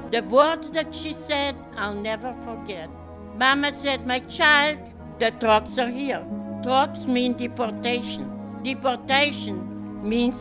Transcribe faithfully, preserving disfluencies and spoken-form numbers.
The words that she said, I'll never forget. Mama said, my child, the trucks are here. Trucks mean deportation. Deportation means